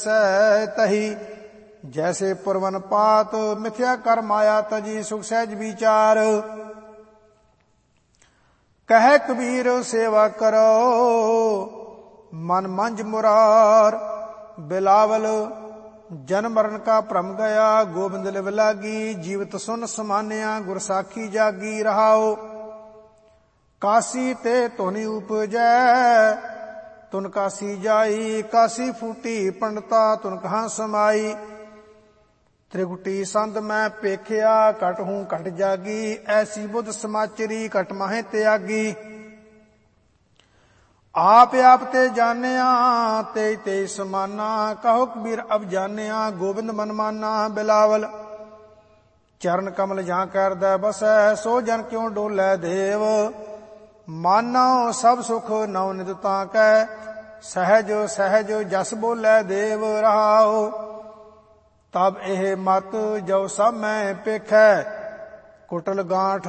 तही जैसे पुरवन पात मिथ्या कर माया तजी सुख सहज विचार। कह कबीर सेवा करो मन मंझ मुरार। बिलावल जन्म मरण का भ्रम गया गोबिंद लिव लागी। जीवत सुन समान्या गुर साखी जागी रहाओ। काशी ते धुनि उपजै तुन काशी जाई। काशी फूटी पंडता तुन कहाँ समाई। त्रिगुटी संत मैं पेखिया घट हूं घट जागी। ऐसी बुध समाचरी घट माहे त्यागी। आप आप ते जानिया ते ते समाना। कहो कबीर अब जानिया गोबिंद मन माना। बिलावल चरण कमल जहाँ कर दै बसै सो जन क्यों डोलै देव। मानो सब सुख नव नित ताकै सहज सहज जस बोलै देव रहाओ। तब एह मत जो सब मैं पेखै कुटल गांठ